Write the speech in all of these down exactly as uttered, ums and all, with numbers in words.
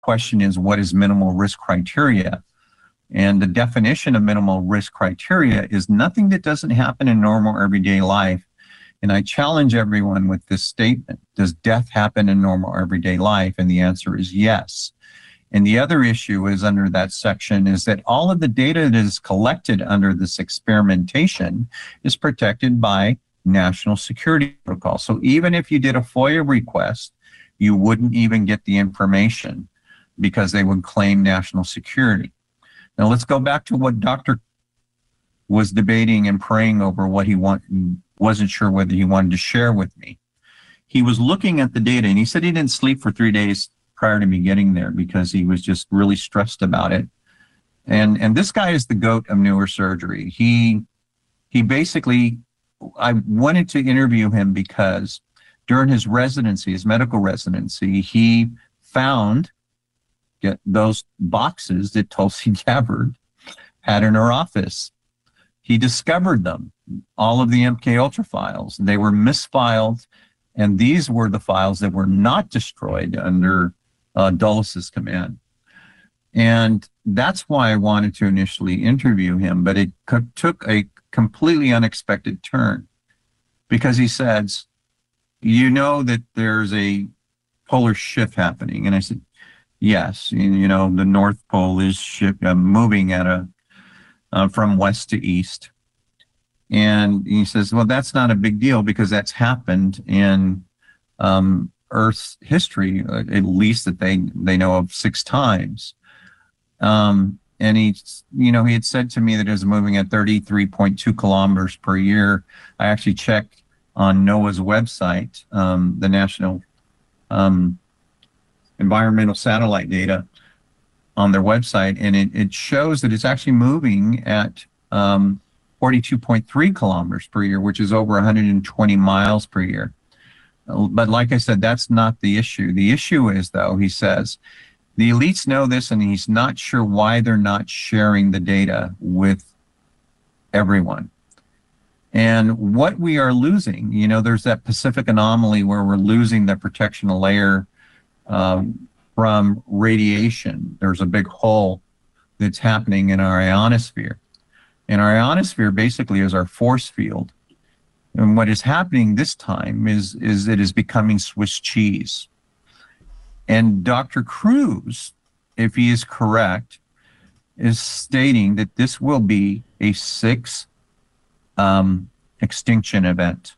question is, what is minimal risk criteria? And the definition of minimal risk criteria is nothing that doesn't happen in normal everyday life. And I challenge everyone with this statement. Does death happen in normal everyday life? And the answer is yes. And the other issue is under that section is that all of the data that is collected under this experimentation is protected by national security protocol. So even if you did a FOIA request, you wouldn't even get the information because they would claim national security. Now let's go back to what Doctor was debating and praying over, what he want, wasn't sure whether he wanted to share with me. He was looking at the data and he said he didn't sleep for three days prior to me getting there because he was just really stressed about it. And and this guy is the GOAT of neurosurgery. He he basically, I wanted to interview him because during his residency, his medical residency, he found get those boxes that Tulsi Gabbard had in her office. He discovered them, all of the M K Ultra files. They were misfiled, and these were the files that were not destroyed under uh, Dulles' command. And that's why I wanted to initially interview him, but it co- took a completely unexpected turn because he says, you know that there's a polar shift happening. And I said, yes, you know, the North Pole is shift, uh, moving at a, uh, from west to east. And he says, well, that's not a big deal because that's happened in um, Earth's history, uh, at least that they, they know of six times. Um, and he, you know, he had said to me that it was moving at thirty-three point two kilometers per year. I actually checked on NOAA's website, um, the National um, Environmental Satellite Data on their website, and it, it shows that it's actually moving at um, forty-two point three kilometers per year, which is over one hundred twenty miles per year. But like I said, that's not the issue. The issue is, though, he says, the elites know this, and he's not sure why they're not sharing the data with everyone. And what we are losing, you know, there's that Pacific anomaly where we're losing the protection layer um, from radiation. There's a big hole that's happening in our ionosphere. And our ionosphere basically is our force field. And what is happening this time is, is it is becoming Swiss cheese. And Doctor Cruz, if he is correct, is stating that this will be a six um, extinction event.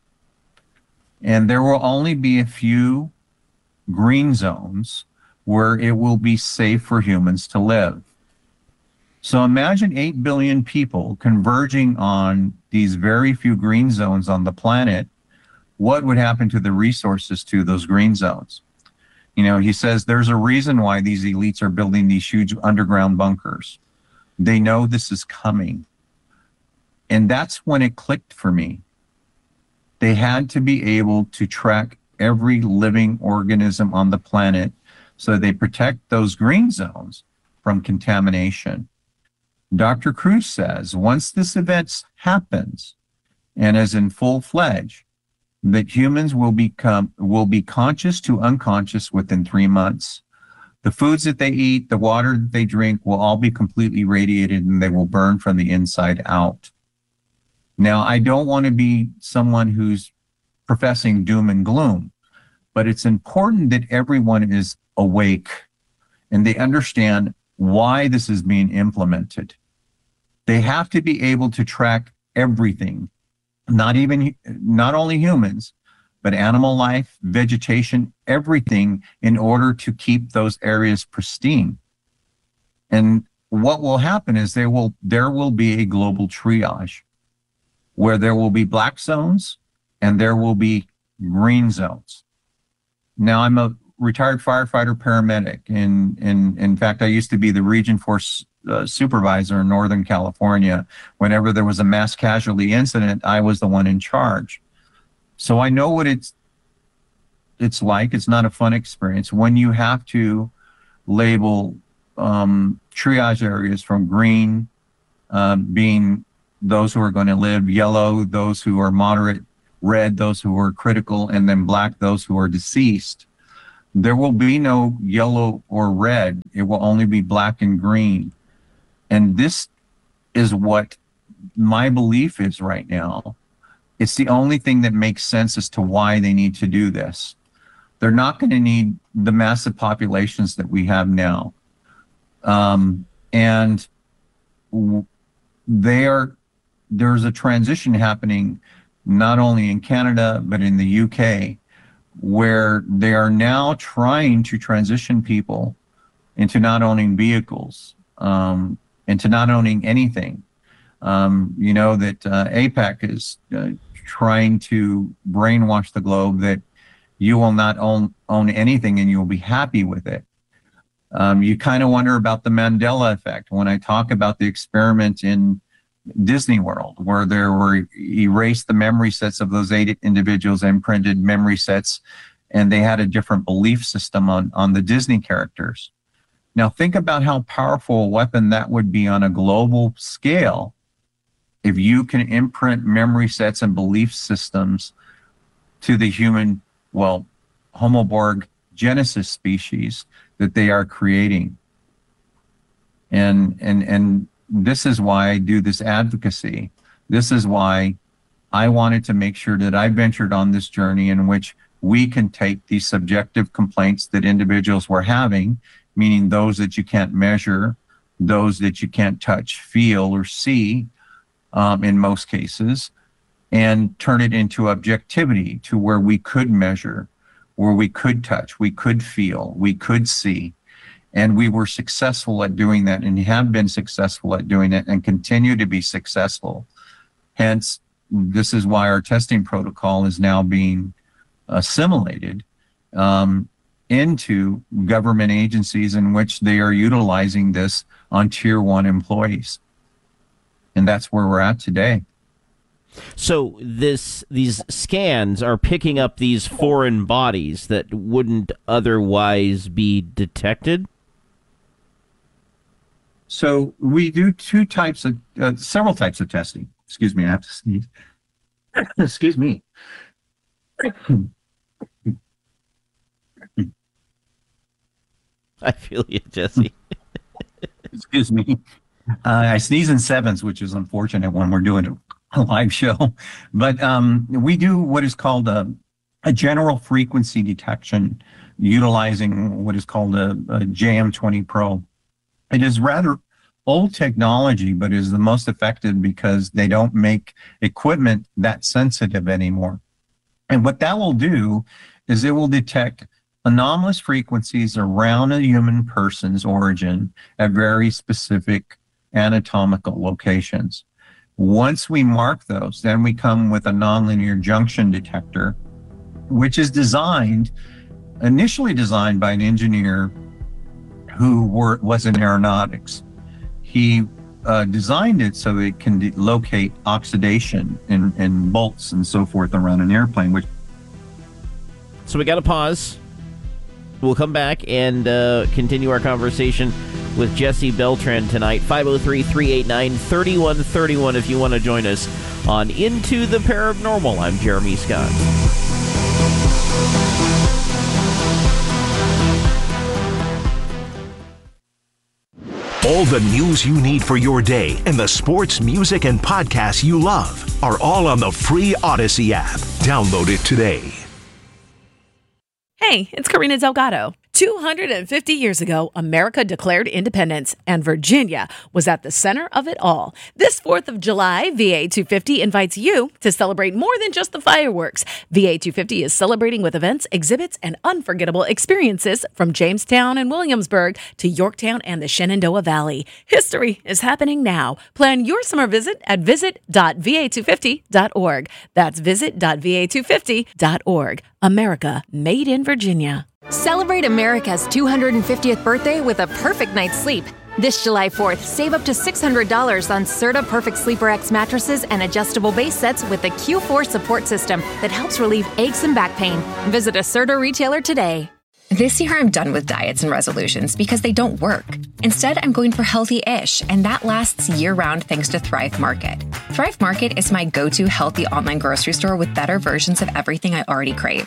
And there will only be a few green zones where it will be safe for humans to live. So imagine eight billion people converging on these very few green zones on the planet. What would happen to the resources to those green zones? You know, he says there's a reason why these elites are building these huge underground bunkers. They know this is coming. And that's when it clicked for me. They had to be able to track every living organism on the planet so they protect those green zones from contamination. Doctor Cruz says once this event happens and is in full-fledged, that humans will become will be conscious to unconscious within three months. The foods that they eat, the water that they drink will all be completely radiated and they will burn from the inside out. Now, I don't want to be someone who's professing doom and gloom, but it's important that everyone is awake and they understand why this is being implemented. They have to be able to track everything, not even, not only humans, but animal life, vegetation, everything in order to keep those areas pristine. And what will happen is there will, there will be a global triage where there will be black zones and there will be green zones. Now, I'm a retired firefighter paramedic. And, and in fact, I used to be the Region Force uh, supervisor in Northern California. Whenever there was a mass casualty incident, I was the one in charge. So I know what it's, it's like. It's not a fun experience when you have to label um, triage areas from green uh, being those who are going to live, yellow, those who are moderate, red, those who are critical, and then black, those who are deceased. There will be no yellow or red. It will only be black and green. And this is what my belief is right now. It's the only thing that makes sense as to why they need to do this. They're not going to need the massive populations that we have now. Um, and they are, there's a transition happening not only in Canada, but in the U K, where they are now trying to transition people into not owning vehicles, um, into not owning anything. Um, you know, that uh, APEC is uh, trying to brainwash the globe that you will not own, own anything and you'll be happy with it. Um, you kind of wonder about the Mandela effect when I talk about the experiment in Disney World, where there were erased the memory sets of those eight individuals, imprinted memory sets, and they had a different belief system on, on the Disney characters. Now think about how powerful a weapon that would be on a global scale if you can imprint memory sets and belief systems to the human, well, Homoborg Genesis species that they are creating. And, and, and this is why I do this advocacy. This is why I wanted to make sure that I ventured on this journey in which we can take these subjective complaints that individuals were having, meaning those that you can't measure, those that you can't touch, feel, or see, um, in most cases, and turn it into objectivity to where we could measure, where we could touch, we could feel, we could see. And we were successful at doing that and have been successful at doing it and continue to be successful. Hence, this is why our testing protocol is now being assimilated um, into government agencies in which they are utilizing this on tier one employees. And that's where we're at today. So this these scans are picking up these foreign bodies that wouldn't otherwise be detected? So we do two types of, uh, several types of testing. Excuse me, I have to sneeze. Excuse me. I feel you, Jesse. Excuse me. Uh, I sneeze in sevens, which is unfortunate when we're doing a live show. But um, we do what is called a, a general frequency detection utilizing what is called a, a J M twenty Pro. It is rather old technology, but is the most effective because they don't make equipment that sensitive anymore. And what that will do is it will detect anomalous frequencies around a human person's origin at very specific anatomical locations. Once we mark those, then we come with a nonlinear junction detector, which is designed, initially designed by an engineer who were, was in aeronautics. He uh, designed it so it can de- locate oxidation in, in bolts and so forth around an airplane. Which So we got to pause. We'll come back and uh, continue our conversation with Jesse Beltran tonight. five oh three, three eight nine, three one three one if you want to join us on Into the Paranormal. I'm Jeremy Scott. All the news you need for your day and the sports, music, and podcasts you love are all on the free Odyssey app. Download it today. Hey, it's Karina Delgado. two hundred fifty years ago, America declared independence, and Virginia was at the center of it all. This fourth of July, V A two fifty invites you to celebrate more than just the fireworks. V A two fifty is celebrating with events, exhibits, and unforgettable experiences from Jamestown and Williamsburg to Yorktown and the Shenandoah Valley. History is happening now. Plan your summer visit at visit dot v a two fifty dot org. That's visit dot v a two fifty dot org. America made in Virginia. Celebrate America's two hundred fiftieth birthday with a perfect night's sleep. This July fourth, save up to six hundred dollars on Serta Perfect Sleeper X mattresses and adjustable base sets with the Q four support system that helps relieve aches and back pain. Visit a Serta retailer today. This year, I'm done with diets and resolutions because they don't work. Instead, I'm going for healthy-ish, and that lasts year-round thanks to Thrive Market. Thrive Market is my go-to healthy online grocery store with better versions of everything I already crave. I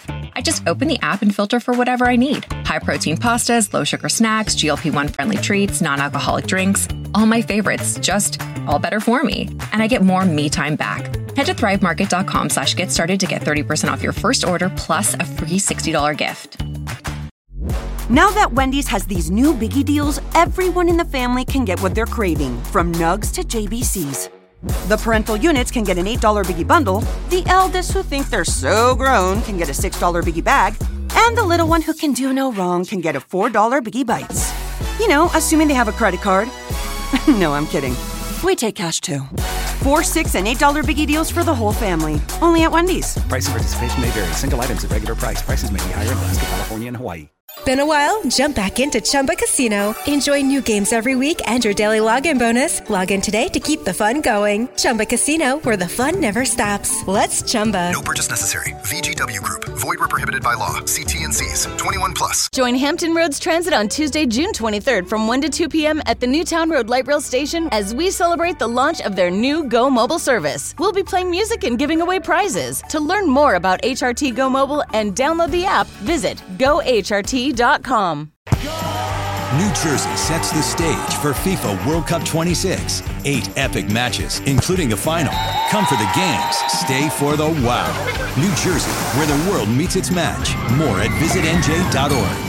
just open the app and filter for whatever I need. High-protein pastas, low-sugar snacks, G L P one friendly treats, non-alcoholic drinks. All my favorites, just all better for me. And I get more me time back. Head to thrivemarket.com slash get started to get thirty percent off your first order plus a free sixty dollars gift. Now that Wendy's has these new biggie deals, everyone in the family can get what they're craving, from nugs to J B Cs. The parental units can get an eight dollars biggie bundle, the eldest who think they're so grown can get a six dollars biggie bag, and the little one who can do no wrong can get a four dollars biggie bites. You know, assuming they have a credit card. No, I'm kidding. We take cash too. Four, six, and eight dollar biggie deals for the whole family. Only at Wendy's. Price and participation may vary. Single items at regular price. Prices may be higher in Alaska, California, and Hawaii. Been a while? Jump back into Chumba Casino. Enjoy new games every week and your daily login bonus. Log in today to keep the fun going. Chumba Casino, where the fun never stops. Let's Chumba. No purchase necessary. V G W Group. Void where prohibited by law. See T N Cs. twenty-one plus. Join Hampton Roads Transit on Tuesday, June twenty-third from one to two p.m. at the Newtown Road Light Rail Station as we celebrate the launch of their new Go Mobile service. We'll be playing music and giving away prizes. To learn more about H R T Go Mobile and download the app, visit go H R T dot com. New Jersey sets the stage for FIFA World Cup twenty-six. Eight epic matches, including the final. Come for the games, stay for the wow. New Jersey, where the world meets its match. More at visit N J dot org.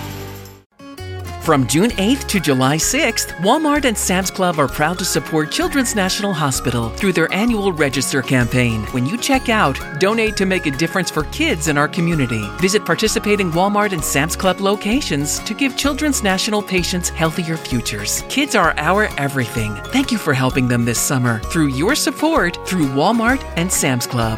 From June eighth to July sixth, Walmart and Sam's Club are proud to support Children's National Hospital through their annual Register campaign. When you check out, donate to make a difference for kids in our community. Visit participating Walmart and Sam's Club locations to give Children's National patients healthier futures. Kids are our everything. Thank you for helping them this summer through your support through Walmart and Sam's Club.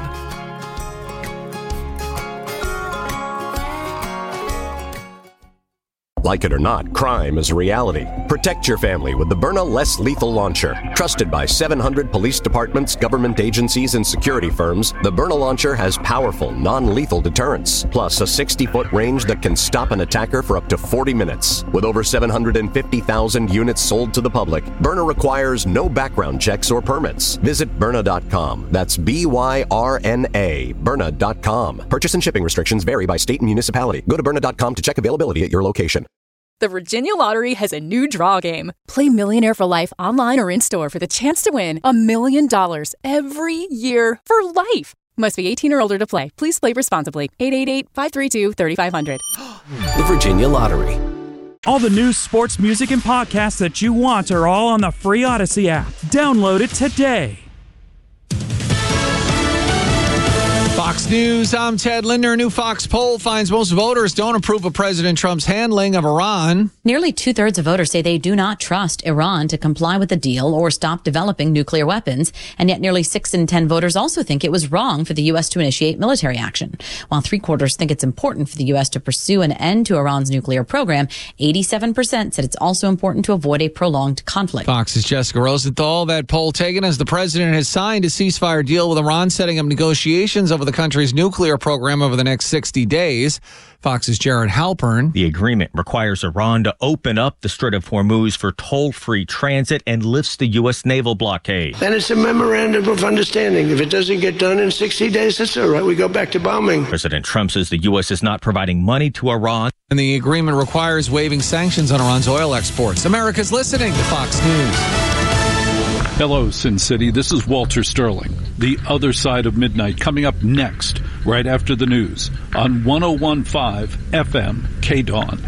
Like it or not, crime is a reality. Protect your family with the Byrna Less Lethal Launcher. Trusted by seven hundred police departments, government agencies, and security firms, the Byrna Launcher has powerful, non-lethal deterrence, plus a sixty-foot range that can stop an attacker for up to forty minutes. With over seven hundred fifty thousand units sold to the public, Byrna requires no background checks or permits. Visit Byrna dot com. That's B Y R N A, Byrna dot com. Purchase and shipping restrictions vary by state and municipality. Go to Byrna dot com to check availability at your location. The Virginia Lottery has a new draw game. Play Millionaire for Life online or in-store for the chance to win a million dollars every year for life. Must be eighteen or older to play. Please play responsibly. eight eight eight, five three two, three five zero zero. The Virginia Lottery. All the news, sports, music, and podcasts that you want are all on the free Odyssey app. Download it today. Fox News, I'm Ted Linder. A new Fox poll finds most voters don't approve of President Trump's handling of Iran. Nearly two-thirds of voters say they do not trust Iran to comply with the deal or stop developing nuclear weapons. And yet nearly six in ten voters also think it was wrong for the U S to initiate military action. While three-quarters think it's important for the U S to pursue an end to Iran's nuclear program, eighty-seven percent said it's also important to avoid a prolonged conflict. Fox's Jessica Rosenthal. That poll taken as the president has signed a ceasefire deal with Iran, setting up negotiations over the country's nuclear program over the next sixty days. Fox's Jared Halpern. The agreement requires Iran to open up the Strait of Hormuz for toll-free transit and lifts the U S naval blockade. Then it's a memorandum of understanding. If it doesn't get done in sixty days, that's all right. We go back to bombing. President Trump says the U S is not providing money to Iran. And the agreement requires waiving sanctions on Iran's oil exports. America's listening to Fox News. Hello, Sin City. This is Walter Sterling. The Other Side of Midnight coming up next, right after the news, on one oh one point five F M K D A W N.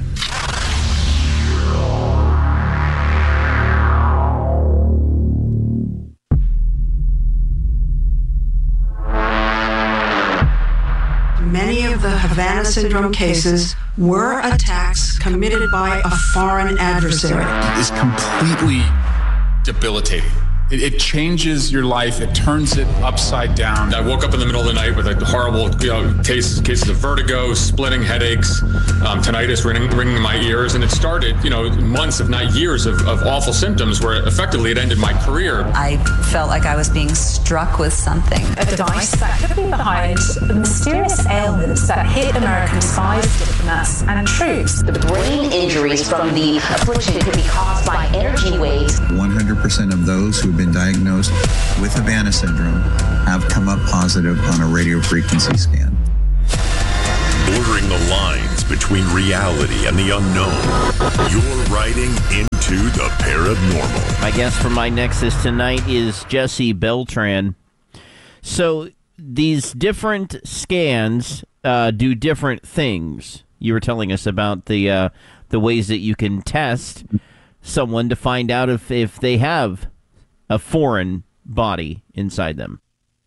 Many of the Havana Syndrome cases were attacks committed by a foreign adversary. It's completely debilitating. It, it changes your life. It turns it upside down. I woke up in the middle of the night with a horrible, you know, cases, cases of vertigo, splitting headaches, um, tinnitus ringing, ringing in my ears. And it started, you know, months, if not years of, of awful symptoms where effectively it ended my career. I felt like I was being struck with something. A device that could be behind the mysterious ailments that hit American spies, diplomats, and troops. The brain injuries from the affliction could be caused by energy waves. one hundred percent of those who've been diagnosed with Havana syndrome have come up positive on a radio frequency scan. blurring the lines between reality and the unknown. You're riding into the paranormal. My guest for my Nexus tonight is Jesse Beltran. So these different scans uh, do different things. You were telling us about the uh, the ways that you can test someone to find out if, if they have a foreign body inside them.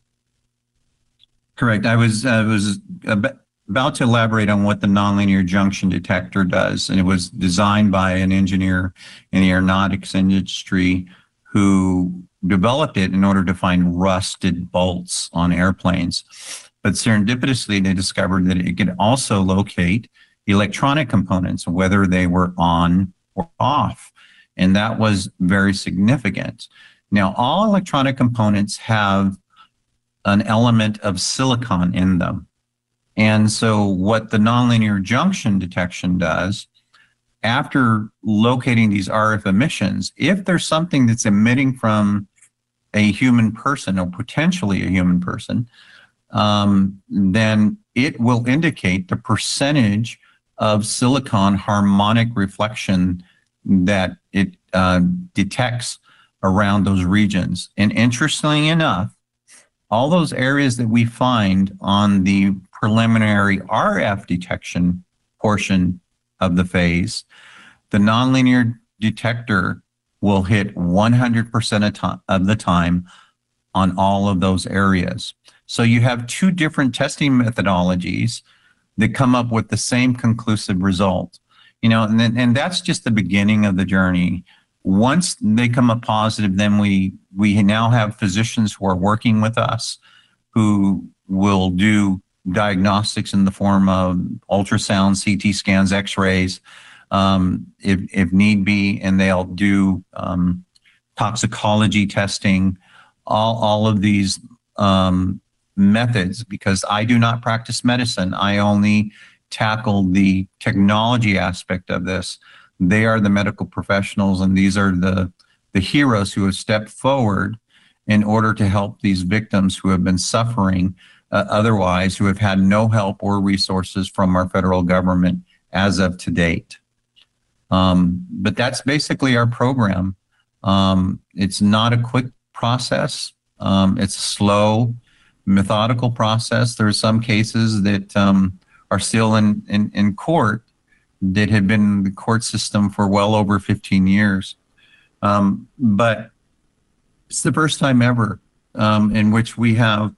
Correct. I was I was about to elaborate on what the nonlinear junction detector does, and it was designed by an engineer in the aeronautics industry who developed it in order to find rusted bolts on airplanes. But serendipitously, they discovered that it could also locate electronic components, whether they were on or off. And that was very significant. Now, all electronic components have an element of silicon in them. And so what the nonlinear junction detection does, after locating these R F emissions, if there's something that's emitting from a human person or potentially a human person, um, then it will indicate the percentage of silicon harmonic reflection that it uh, detects around those regions. And interestingly enough, all those areas that we find on the preliminary R F detection portion of the phase, the nonlinear detector will hit one hundred percent of the time on all of those areas. So you have two different testing methodologies that come up with the same conclusive result. You know, and then, and that's just the beginning of the journey. Once they come up positive, then we we now have physicians who are working with us who will do diagnostics in the form of ultrasound, C T scans, X-rays, um, if if need be, and they'll do um, toxicology testing, all all of these um, methods. Because I do not practice medicine, I only tackle the technology aspect of this. They are the medical professionals, and these are the, the heroes who have stepped forward in order to help these victims who have been suffering uh, otherwise, who have had no help or resources from our federal government as of to date. Um, but that's basically our program. Um, it's not a quick process. Um, it's a slow, methodical process. There are some cases that um, are still in, in, in court that had been in the court system for well over fifteen years. Um, but it's the first time ever um, in which we have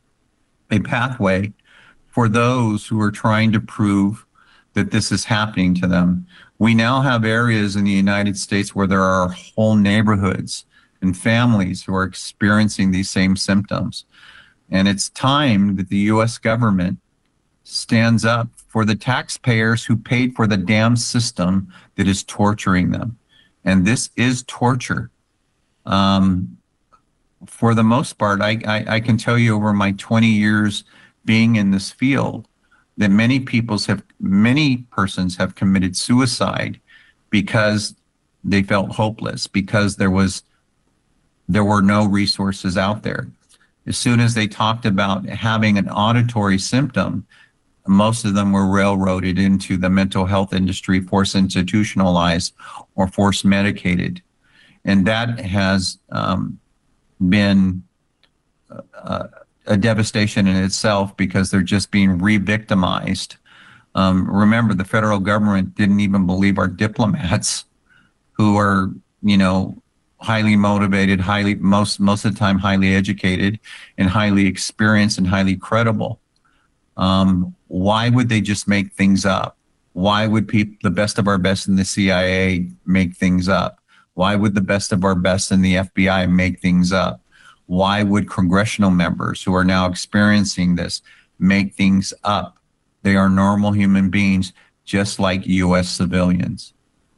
a pathway for those who are trying to prove that this is happening to them. We now have areas in the United States where there are whole neighborhoods and families who are experiencing these same symptoms. And it's time that the U S government stands up for the taxpayers who paid for the damn system that is torturing them. And this is torture. Um, for the most part, I, I, I can tell you over my twenty years being in this field that many people's have, many persons have committed suicide because they felt hopeless, because there was, there were no resources out there. As soon as they talked about having an auditory symptom, most of them were railroaded into the mental health industry, forced institutionalized or forced medicated. And that has um, been uh, a devastation in itself because they're just being re-victimized. Um, remember, the federal government didn't even believe our diplomats who are, you know, highly motivated, highly, most, most of the time highly educated and highly experienced and highly credible. Um, why would they just make things up? Why would people, the best of our best in the C I A make things up? Why would the best of our best in the F B I make things up? Why would congressional members who are now experiencing this make things up? They are normal human beings, just like U S civilians.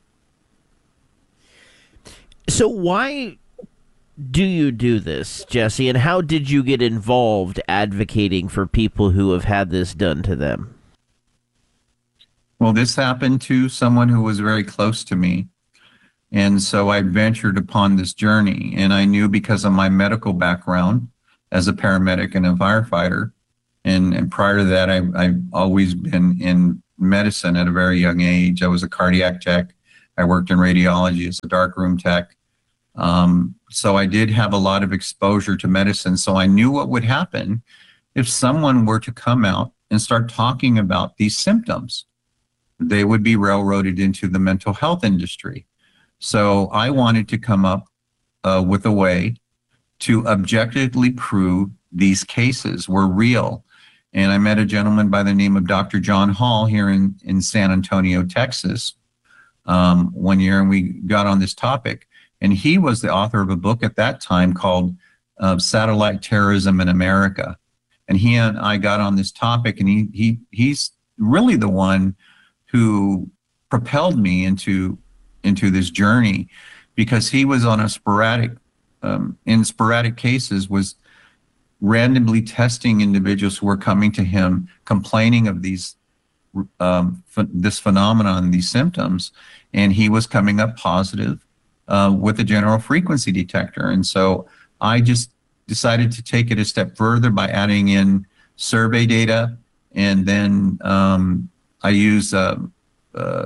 So why do you do this, Jesse, and how did you get involved advocating for people who have had this done to them? Well, this happened to someone who was very close to me. And so I ventured upon this journey, and I knew because of my medical background as a paramedic and a firefighter And, and prior to that, I, I've always been in medicine at a very young age. I was a cardiac tech. I worked in radiology as a darkroom tech. Um, so I did have a lot of exposure to medicine. So I knew what would happen if someone were to come out and start talking about these symptoms. They would be railroaded into the mental health industry. So I wanted to come up uh, with a way to objectively prove these cases were real. And I met a gentleman by the name of Doctor John Hall here in, in San Antonio, Texas, um, one year, and we got on this topic. And he was the author of a book at that time called uh, Satellite Terrorism in America. And he and I got on this topic, and he he he's really the one who propelled me into into this journey, because he was on a sporadic, um, in sporadic cases, was randomly testing individuals who were coming to him complaining of these um, ph- this phenomenon, these symptoms, and he was coming up positive uh, with a general frequency detector. And so I just decided to take it a step further by adding in survey data, and then um, I use uh, uh,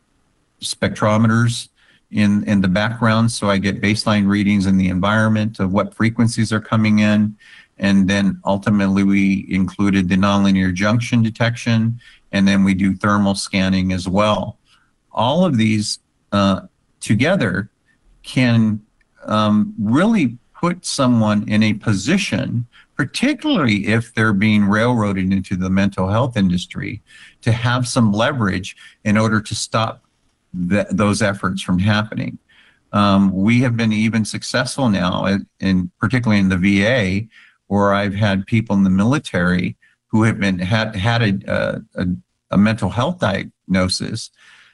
spectrometers in, in the background, so I get baseline readings in the environment of what frequencies are coming in. And then ultimately we included the nonlinear junction detection, and then we do thermal scanning as well. All of these uh, together can um, really put someone in a position, particularly if they're being railroaded into the mental health industry, to have some leverage in order to stop th- those efforts from happening. Um, we have been even successful now, in, in particularly in the V A, where I've had people in the military who have been had had a, a, a mental health diagnosis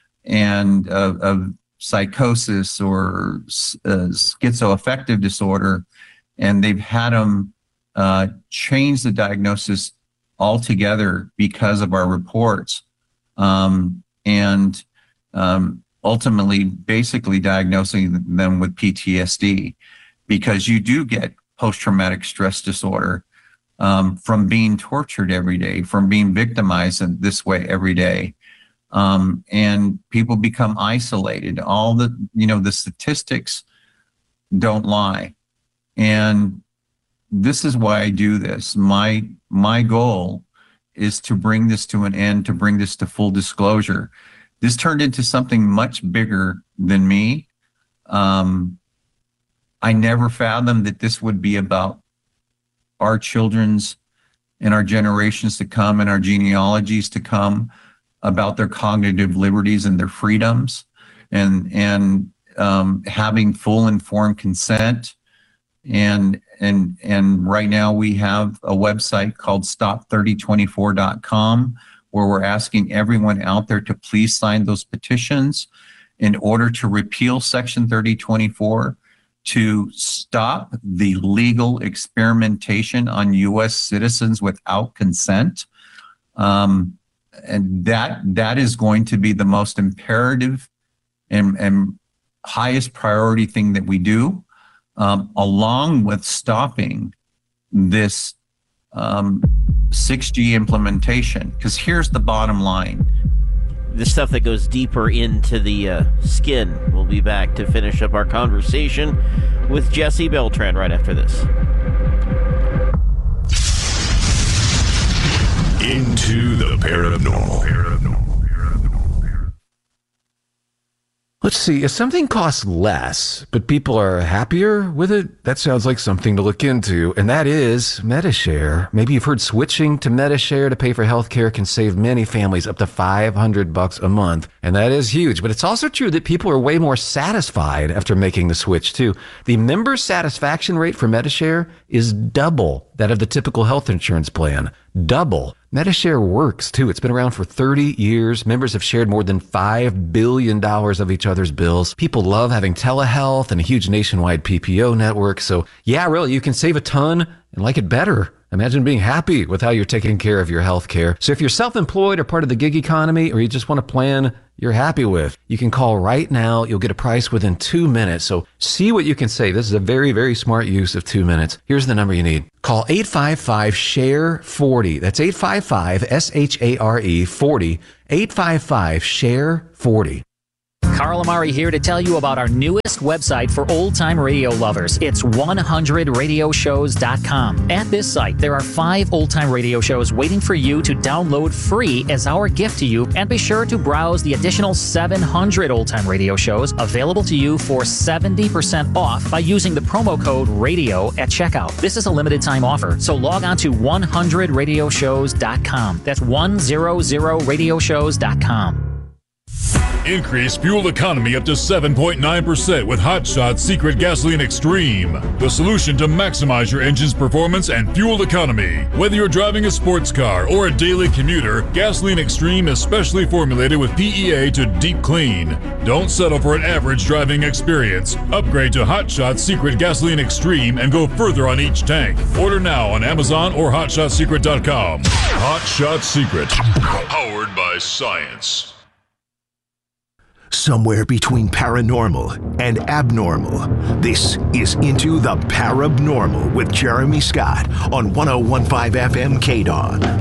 and uh, of psychosis or uh, schizoaffective disorder, and they've had them uh, change the diagnosis altogether because of our reports, um, and um, ultimately basically diagnosing them with P T S D, because you do get post-traumatic stress disorder um, from being tortured every day, from being victimized in this way every day. Um, and people become isolated. All the, you know, the statistics don't lie. And this is why I do this. My, my goal is to bring this to an end, to bring this to full disclosure. This turned into something much bigger than me. Um, I never fathomed that this would be about our children's and our generations to come and our genealogies to come, about their cognitive liberties and their freedoms, and and um, having full informed consent. And and and right now we have a website called stop thirty twenty-four dot com, where we're asking everyone out there to please sign those petitions in order to repeal Section thirty twenty-four, to stop the legal experimentation on U S citizens without consent. Um, and that that is going to be the most imperative and, and highest priority thing that we do, um, along with stopping this um, six G implementation. Because here's the bottom line. The stuff that goes deeper into the uh, skin. We'll be back to finish up our conversation with Jesse Beltran right after this. Into the paranormal. Let's see, if something costs less, but people are happier with it, that sounds like something to look into, and that is Medi-Share. Maybe you've heard switching to Medi-Share to pay for healthcare can save many families up to five hundred bucks a month, and that is huge. But it's also true that people are way more satisfied after making the switch, too. The member satisfaction rate for Medi-Share is double that of the typical health insurance plan. Double. Medi-Share works, too. It's been around for thirty years. Members have shared more than five billion dollars of each other's bills. People love having telehealth and a huge nationwide P P O network. So, yeah, really, you can save a ton and like it better. Imagine being happy with how you're taking care of your health care. So if you're self-employed or part of the gig economy, or you just want a plan you're happy with. You can call right now. You'll get a price within two minutes. So see what you can save. This is a very, very smart use of two minutes. Here's the number you need. Call eight five five, S H A R E, forty. That's eight five five, S H A R E, forty. eight five five, S H A R E, forty. Carl Amari here to tell you about our newest website for old-time radio lovers. It's one hundred radio shows dot com. At this site, there are five old-time radio shows waiting for you to download free as our gift to you, and be sure to browse the additional seven hundred old-time radio shows available to you for seventy percent off by using the promo code RADIO at checkout. This is a limited-time offer, so log on to one hundred radio shows dot com. That's one hundred radio shows dot com. Increase fuel economy up to seven point nine percent with Hot Shot's Secret Gasoline Extreme, the solution to maximize your engine's performance and fuel economy. Whether you're driving a sports car or a daily commuter, Gasoline Extreme is specially formulated with P E A to deep clean. Don't settle for an average driving experience. Upgrade to Hot Shot's Secret Gasoline Extreme and go further on each tank. Order now on Amazon or hot shot secret dot com. Hot Shot Secret, powered by science. Somewhere between paranormal and abnormal, this is Into the Parabnormal with Jeremy Scott on one oh one point five F M K D O N.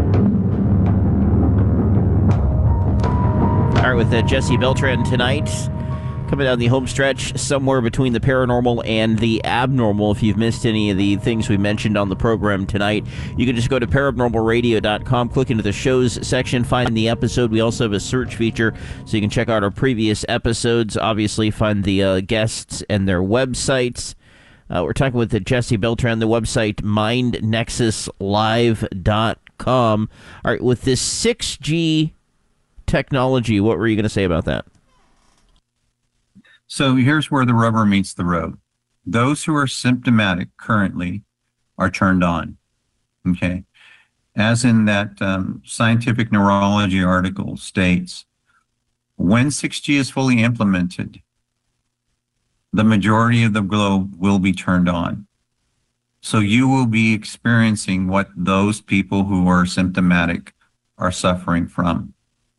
All right, with uh, Jesse Beltran tonight, coming down the home stretch, somewhere between the paranormal and the abnormal. If you've missed any of the things we mentioned on the program tonight, you can just go to paranormal radio dot com, click into the shows section, find the episode. We also have a search feature, so you can check out our previous episodes. Obviously, find the uh, guests and their websites. Uh, we're talking with the Jesse Beltran, the website mind nexus live dot com. All right, with this six G technology, what were you going to say about that? So here's where the rubber meets the road. Those who are symptomatic currently are turned on, okay? As in that um, Scientific Neurology article states, when six G is fully implemented, the majority of the globe will be turned on. So you will be experiencing what those people who are symptomatic are suffering from.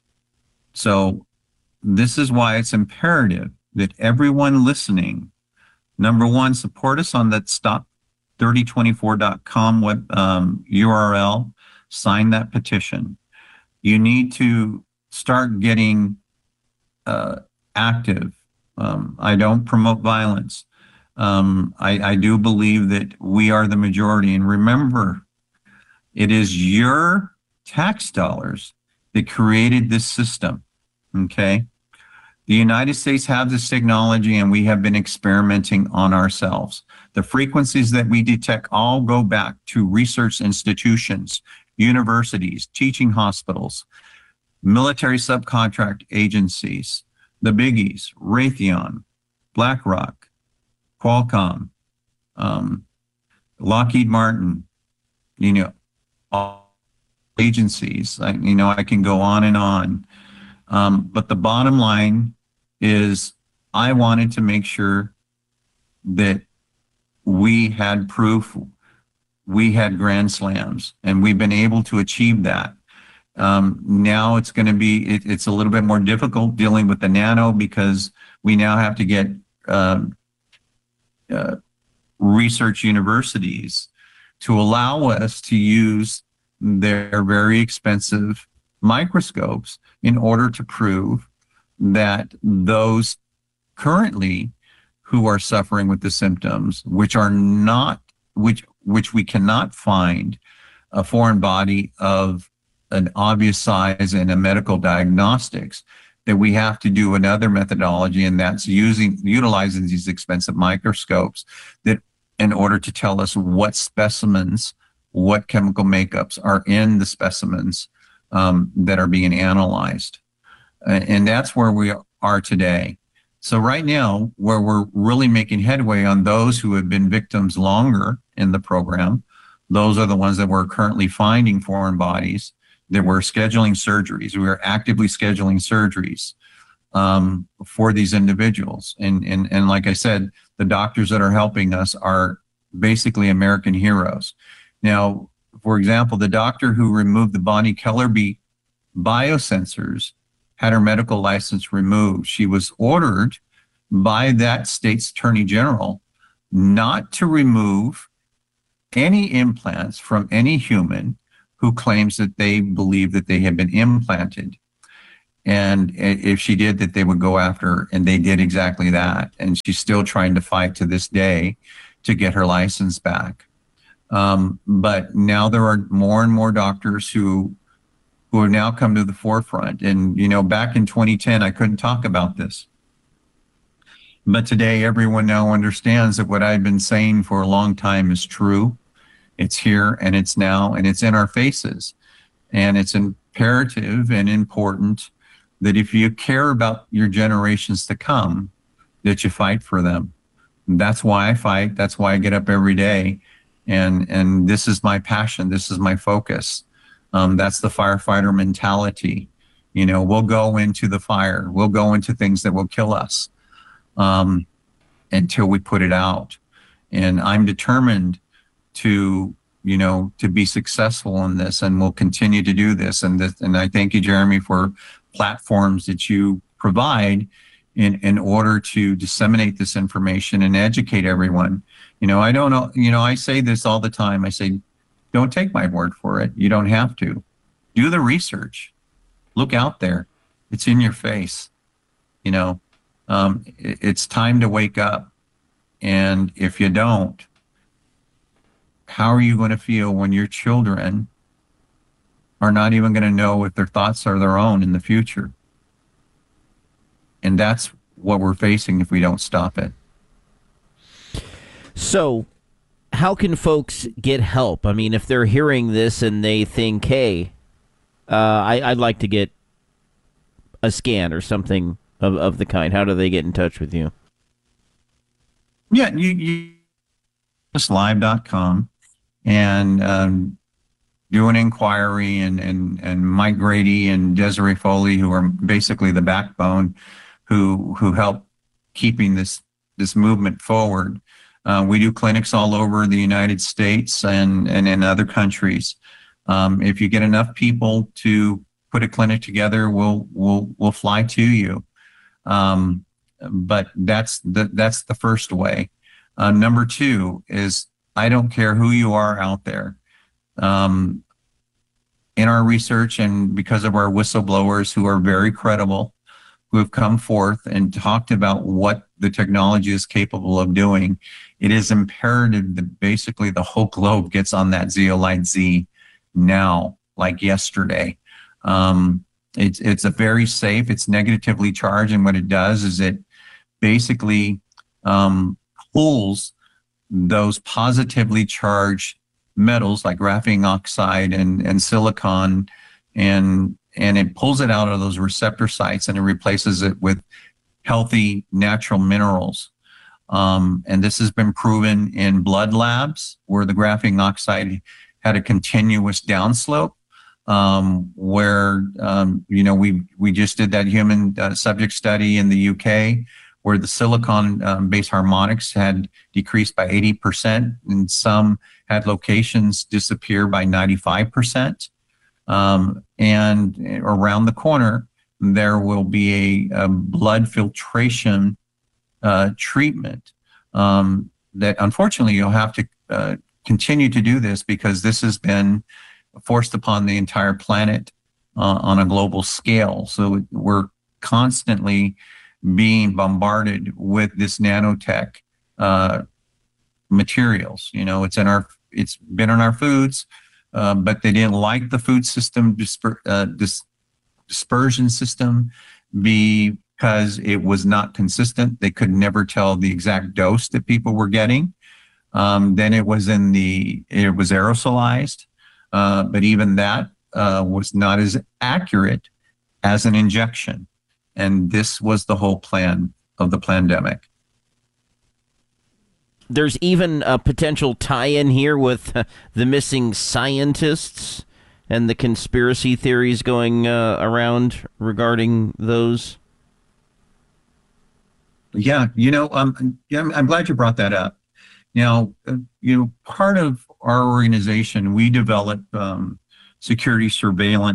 So this is why it's imperative that everyone listening, number one, support us on that stop thirty twenty-four dot com web um, U R L, sign that petition. You need to start getting uh, active. Um, I don't promote violence. Um, I, I do believe that we are the majority. And remember, it is your tax dollars that created this system, okay? The United States have this technology, and we have been experimenting on ourselves. The frequencies that we detect all go back to research institutions, universities, teaching hospitals, military subcontract agencies, the biggies, Raytheon, BlackRock, Qualcomm, um, Lockheed Martin, you know, all agencies. I, you know, I can go on and on. Um, but the bottom line is I wanted to make sure that we had proof, we had grand slams, and we've been able to achieve that. Um, now it's going to be, it, it's a little bit more difficult dealing with the nano because we now have to get um, uh, research universities to allow us to use their very expensive microscopes in order to prove that those currently who are suffering with the symptoms, which are not, which which we cannot find a foreign body of an obvious size in a medical diagnostics, that we have to do another methodology, and that's using utilizing these expensive microscopes that in order to tell us what specimens, what chemical makeups are in the specimens Um, that are being analyzed. Uh, and that's where we are today. So right now, where we're really making headway on those who have been victims longer in the program, those are the ones that we're currently finding foreign bodies, that we're scheduling surgeries. We are actively scheduling surgeries um, for these individuals. And, and, and like I said, the doctors that are helping us are basically American heroes. Now, for example, the doctor who removed the Bonnie Kellerby biosensors had her medical license removed. She was ordered by that state's attorney general not to remove any implants from any human who claims that they believe that they have been implanted. And if she did, that they would go after her, and they did exactly that. And she's still trying to fight to this day to get her license back. Um, but now there are more and more doctors who who have now come to the forefront. And, you know, back in twenty ten, I couldn't talk about this. But today, everyone now understands that what I've been saying for a long time is true. It's here, and it's now, and it's in our faces. And it's imperative and important that if you care about your generations to come, that you fight for them. And that's why I fight. That's why I get up every day. And, and this is my passion. This is my focus. Um, that's the firefighter mentality. You know, we'll go into the fire. We'll go into things that will kill us um, until we put it out. And I'm determined to, you know, to be successful in this, and we'll continue to do this. And this, and I thank you, Jeremy, for platforms that you provide in, in order to disseminate this information and educate everyone. You know, I don't know, you know, I say this all the time. I say, don't take my word for it. You don't have to. Do the research. Look out there. It's in your face. You know, um, it, it's time to wake up. And if you don't, how are you going to feel when your children are not even going to know if their thoughts are their own in the future? And that's what we're facing if we don't stop it. So, how can folks get help? I mean, if they're hearing this and they think, hey, uh, I, I'd like to get a scan or something of, of the kind, how do they get in touch with you? Yeah, you, you live dot com and um, do an inquiry, and, and, and Mike Grady and Desiree Foley, who are basically the backbone, who who help keeping this this movement forward. Uh, we do clinics all over the United States and, and in other countries. Um, if you get enough people to put a clinic together, we'll we'll we'll fly to you. Um, but that's the that's the first way. Uh, number two is, I don't care who you are out there. Um, in our research, and because of our whistleblowers who are very credible, who have come forth and talked about what the technology is capable of doing, it is imperative that basically the whole globe gets on that Zeolite Z now, like yesterday. Um, it's it's a very safe, it's negatively charged, and what it does is it basically um, pulls those positively charged metals like graphene oxide and, and silicon, and and it pulls it out of those receptor sites and it replaces it with healthy natural minerals. Um, and this has been proven in blood labs where the graphene oxide had a continuous downslope, um, where, um, you know, we, we just did that human uh, subject study in the U K where the silicon um, base harmonics had decreased by eighty percent, and some had locations disappear by ninety-five percent. Um, and around the corner, there will be a, a blood filtration uh, treatment um, that unfortunately you'll have to uh, continue to do this, because this has been forced upon the entire planet uh, on a global scale. So we're constantly being bombarded with this nanotech uh, materials. You know, it's in our, it's been in our foods. Uh, but they didn't like the food system disper, uh, dis, dispersion system because it was not consistent. They could never tell the exact dose that people were getting. Um, then it was in the, it was aerosolized, uh, but even that uh, was not as accurate as an injection. And this was the whole plan of the pandemic. There's even a potential tie-in here with uh, the missing scientists and the conspiracy theories going uh, around regarding those. Yeah, you know, um, yeah, I'm, I'm glad you brought that up. Now, uh, you know, part of our organization, we develop um, security surveillance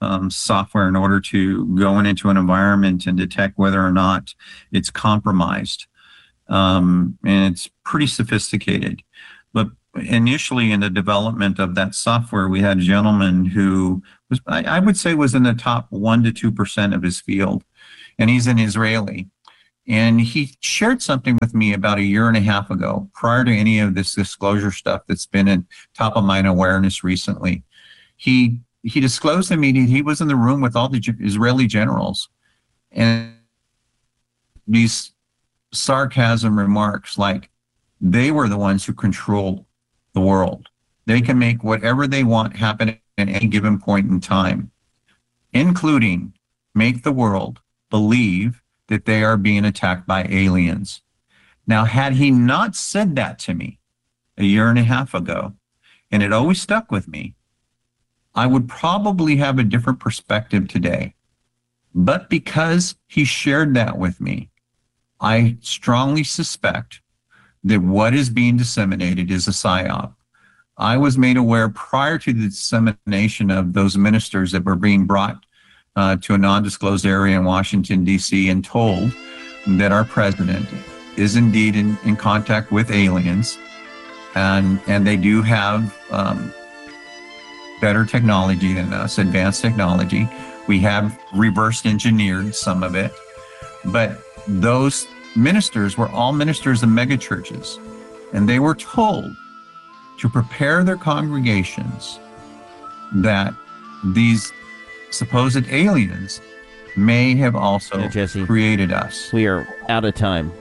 um, software in order to go into an environment and detect whether or not it's compromised. Um, and it's pretty sophisticated. But initially in the development of that software, we had a gentleman who was, I, I would say, was in the top one to two percent of his field. And he's an Israeli. And he shared something with me about a year and a half ago, prior to any of this disclosure stuff that's been in top of mind awareness recently. He he disclosed to me that he was in the room with all the Israeli generals, and these sarcasm remarks like they were the ones who control the world. They can make whatever they want happen at any given point in time, including make the world believe that they are being attacked by aliens. Now, had he not said that to me a year and a half ago, and it always stuck with me, I would probably have a different perspective today. But because he shared that with me, I strongly suspect that what is being disseminated is a psyop. I was made aware prior to the dissemination of those ministers that were being brought uh, to a non-disclosed area in Washington, D C, and told that our president is indeed in, in contact with aliens, and, and they do have um, better technology than us, advanced technology. We have reverse engineered some of it, but those ministers were all ministers of megachurches, and they were told to prepare their congregations that these supposed aliens may have also yeah, Jesse, created us. We are out of time.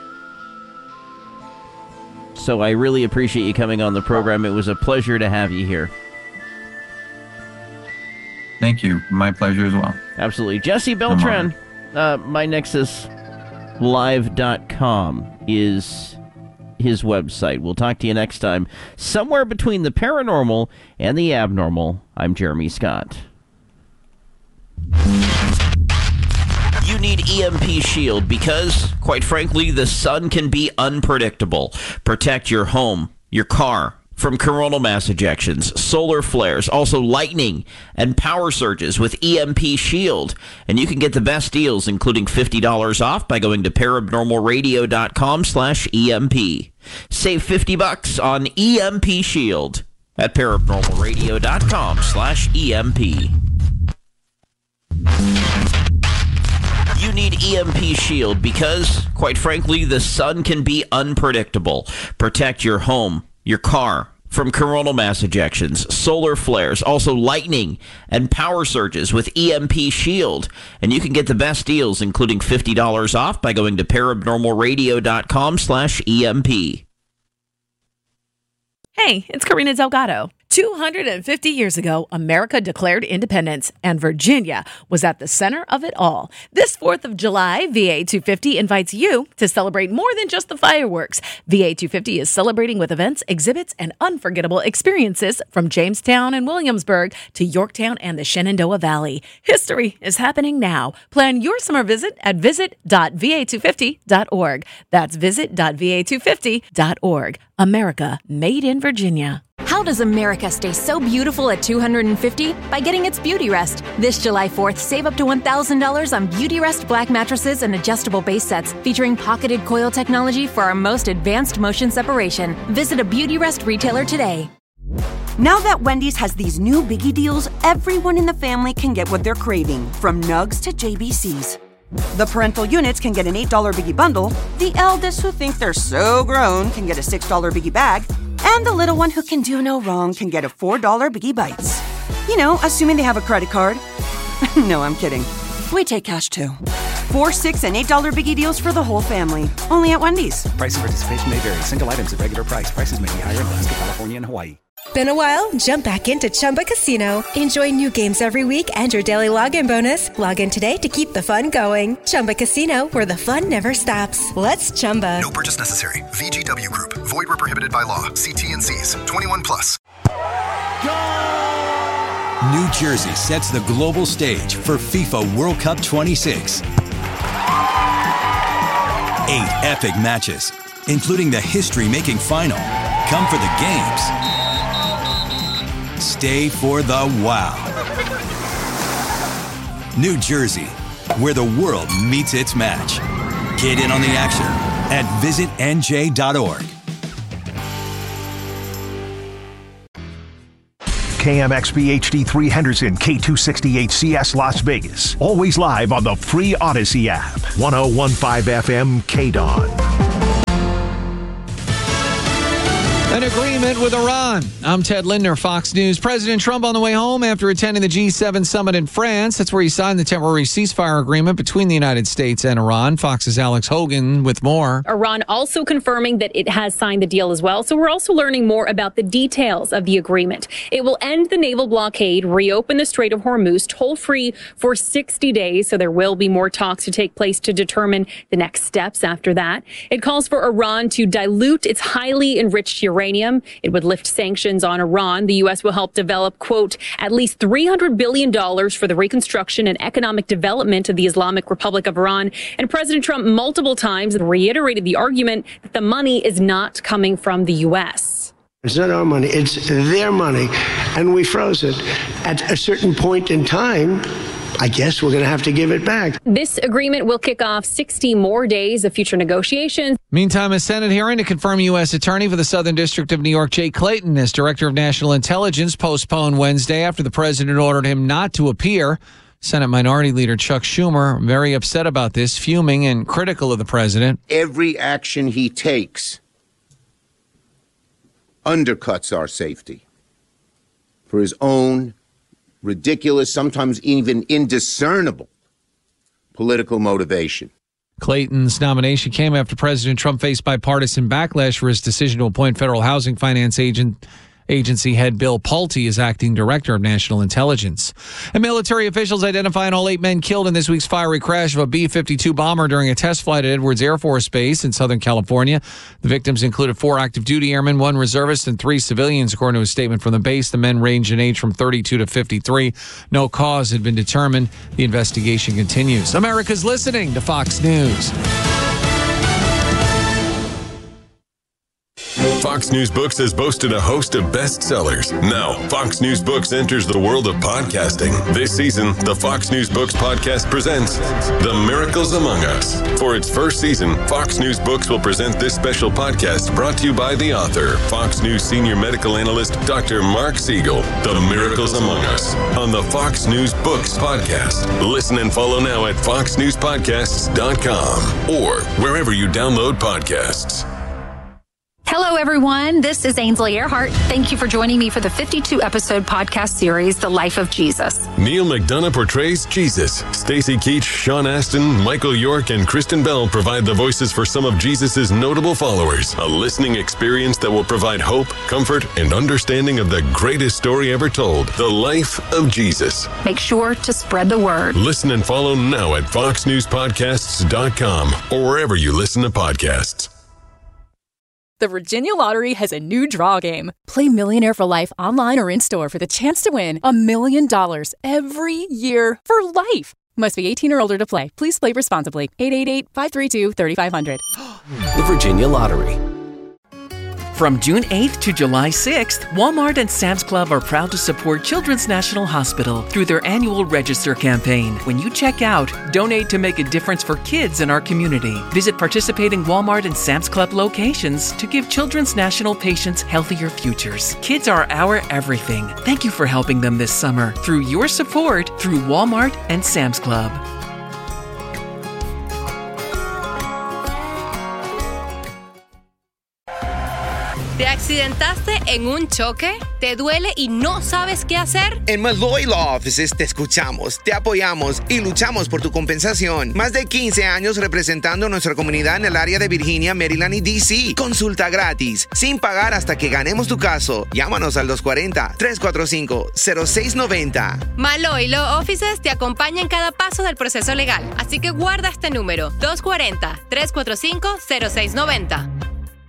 So I really appreciate you coming on the program. It was a pleasure to have you here. Thank you. My pleasure as well. Absolutely. Jesse Beltran, uh, my nexus live dot com is his website. We'll talk to you next time. Somewhere between the paranormal and the abnormal, I'm Jeremy Scott. You need E M P Shield because, quite frankly, the sun can be unpredictable. Protect your home, your car, from coronal mass ejections, solar flares, also lightning and power surges with E M P Shield. And you can get the best deals, including fifty dollars off by going to paranormal radio dot com slash E M P. Save fifty bucks on E M P Shield at paranormal radio dot com slash E M P. You need E M P Shield because, quite frankly, the sun can be unpredictable. Protect your home, your car, from coronal mass ejections, solar flares, also lightning and power surges with E M P Shield. And you can get the best deals, including fifty dollars off by going to paranormal radio dot com slash E M P. Hey, it's Karina Delgado. two hundred fifty years ago, America declared independence, and Virginia was at the center of it all. This fourth of July, V A two fifty invites you to celebrate more than just the fireworks. V A two fifty is celebrating with events, exhibits, and unforgettable experiences from Jamestown and Williamsburg to Yorktown and the Shenandoah Valley. History is happening now. Plan your summer visit at visit dot v a two fifty dot org. That's visit dot v a two fifty dot org. America made in Virginia. How does America stay so beautiful at two hundred fifty? By getting its Beauty Rest. This July fourth, save up to one thousand dollars on Beauty Rest black mattresses and adjustable base sets featuring pocketed coil technology for our most advanced motion separation. Visit a Beauty Rest retailer today. Now that Wendy's has these new biggie deals, everyone in the family can get what they're craving, from nugs to J B Cs. The parental units can get an eight dollar biggie bundle, the eldest who think they're so grown can get a six dollar biggie bag, and the little one who can do no wrong can get a four dollar Biggie Bites. You know, assuming they have a credit card. No, I'm kidding. We take cash too. Four, six, and eight dollar Biggie deals for the whole family. Only at Wendy's. Price and participation may vary. Single items at regular price. Prices may be higher in Alaska, California, and Hawaii. Been a while? Jump back into Chumba Casino. Enjoy new games every week and your daily login bonus. Log in today to keep the fun going. Chumba Casino, where the fun never stops. Let's Chumba. No purchase necessary. V G W Group. Void where prohibited by law. See T and C's. twenty-one plus. New Jersey sets the global stage for FIFA World Cup twenty-six. Eight epic matches, including the history-making final. Come for the games. Stay for the wow. New Jersey, where the world meets its match. Get in on the action at visit N J dot org. K M X P H D three Henderson, K two sixty-eight C S Las Vegas. Always live on the free Odyssey app. ten fifteen F M K D O N. An agreement with Iran. I'm Ted Lindner, Fox News. President Trump on the way home after attending the G seven summit in France. That's where he signed the temporary ceasefire agreement between the United States and Iran. Fox's Alex Hogan with more. Iran also confirming that it has signed the deal as well. So we're also learning more about the details of the agreement. It will end the naval blockade, reopen the Strait of Hormuz toll-free for sixty days. So there will be more talks to take place to determine the next steps after that. It calls for Iran to dilute its highly enriched uranium. It would lift sanctions on Iran. The U S will help develop, quote, at least three hundred billion dollars for the reconstruction and economic development of the Islamic Republic of Iran. And President Trump multiple times reiterated the argument that the money is not coming from the U S. It's not our money. It's their money. And we froze it. At a certain point in time, I guess we're going to have to give it back. This agreement will kick off sixty more days of future negotiations. Meantime, a Senate hearing to confirm U S Attorney for the Southern District of New York, Jay Clayton, as Director of National Intelligence, postponed Wednesday after the president ordered him not to appear. Senate Minority Leader Chuck Schumer very upset about this, fuming and critical of the president. Every action he takes undercuts our safety for his own ridiculous, sometimes even indiscernible political motivation. Clayton's nomination came after President Trump faced bipartisan backlash for his decision to appoint federal housing finance agent Agency head Bill Pulte as acting director of national intelligence. And military officials identifying all eight men killed in this week's fiery crash of a B fifty-two bomber during a test flight at Edwards Air Force Base in Southern California. The victims included four active duty airmen, one reservist, and three civilians, according to a statement from the base. The men ranged in age from thirty-two to fifty-three. No cause had been determined. The investigation continues. America's listening to Fox News. Fox News Books has boasted a host of bestsellers. Now, Fox News Books enters the world of podcasting. This season, the Fox News Books podcast presents The Miracles Among Us. For its first season, Fox News Books will present this special podcast brought to you by the author, Fox News senior medical analyst, Doctor Mark Siegel. The Miracles Among Us on the Fox News Books podcast. Listen and follow now at fox news podcasts dot com or wherever you download podcasts. Hello, everyone. This is Ainsley Earhart. Thank you for joining me for the fifty-two episode podcast series, The Life of Jesus. Neil McDonough portrays Jesus. Stacy Keach, Sean Astin, Michael York, and Kristen Bell provide the voices for some of Jesus' notable followers. A listening experience that will provide hope, comfort, and understanding of the greatest story ever told, The Life of Jesus. Make sure to spread the word. Listen and follow now at fox news podcasts dot com or wherever you listen to podcasts. The Virginia Lottery has a new draw game. Play Millionaire for Life online or in-store for the chance to win a million dollars every year for life. Must be eighteen or older to play. Please play responsibly. eight eight eight, five three two, three five zero zero. The Virginia Lottery. From June eighth to July sixth, Walmart and Sam's Club are proud to support Children's National Hospital through their annual Register campaign. When you check out, donate to make a difference for kids in our community. Visit participating Walmart and Sam's Club locations to give Children's National patients healthier futures. Kids are our everything. Thank you for helping them this summer through your support through Walmart and Sam's Club. ¿Te accidentaste en un choque? ¿Te duele y no sabes qué hacer? En Malloy Law Offices te escuchamos, te apoyamos y luchamos por tu compensación. Más de quince años representando a nuestra comunidad en el área de Virginia, Maryland y D C. Consulta gratis, sin pagar hasta que ganemos tu caso. Llámanos al dos cuatro cero, tres cuatro cinco, cero seis nueve cero. Malloy Law Offices te acompaña en cada paso del proceso legal. Así que guarda este número, dos cuatro cero, tres cuatro cinco, cero seis nueve cero.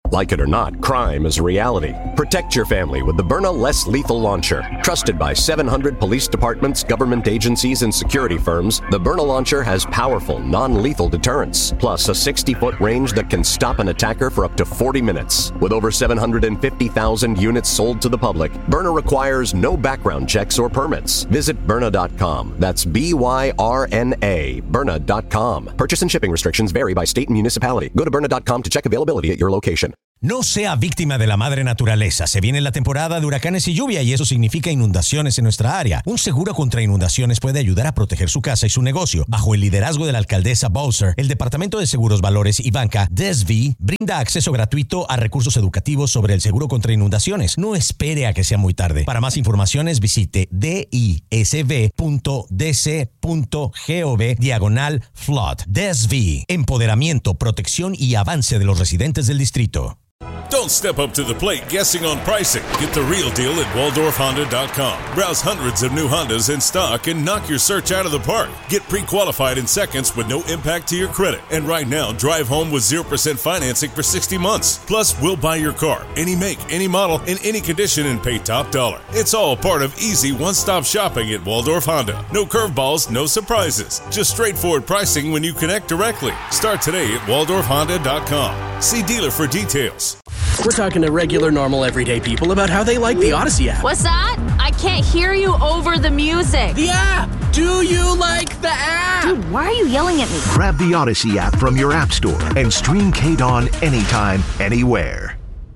Like it or not, crime is a reality. Protect your family with the Byrna Less Lethal Launcher. Trusted by seven hundred police departments, government agencies, and security firms, the Byrna Launcher has powerful, non-lethal deterrence, plus a sixty-foot range that can stop an attacker for up to forty minutes. With over seven hundred fifty thousand units sold to the public, Byrna requires no background checks or permits. Visit Byrna dot com. That's B Y R N A, Byrna dot com. Purchase and shipping restrictions vary by state and municipality. Go to Byrna dot com to check availability at your location. No sea víctima de la madre naturaleza. Se viene la temporada de huracanes y lluvia y eso significa inundaciones en nuestra área. Un seguro contra inundaciones puede ayudar a proteger su casa y su negocio. Bajo el liderazgo de la alcaldesa Bowser, el Departamento de Seguros, Valores y Banca, D S V, brinda acceso gratuito a recursos educativos sobre el seguro contra inundaciones. No espere a que sea muy tarde. Para más informaciones visite disv punto d c punto gov diagonal flood. D S V, empoderamiento, protección y avance de los residentes del distrito. Don't step up to the plate guessing on pricing. Get the real deal at Waldorf Honda dot com. Browse hundreds of new Hondas in stock and knock your search out of the park. Get pre-qualified in seconds with no impact to your credit. And right now, drive home with zero percent financing for sixty months. Plus, we'll buy your car, any make, any model, in any condition, and pay top dollar. It's all part of easy one-stop shopping at Waldorf Honda. No curveballs, no surprises. Just straightforward pricing when you connect directly. Start today at Waldorf Honda dot com. See dealer for details. We're talking to regular, normal, everyday people about how they like the Odyssey app. What's that? I can't hear you over the music. The app! Do you like the app? Dude, why are you yelling at me? Grab the Odyssey app from your app store and stream K-Dawn anytime, anywhere.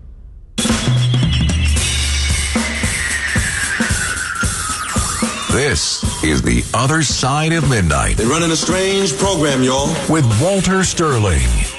This is The Other Side of Midnight. They're running a strange program, y'all. With Walter Sterling.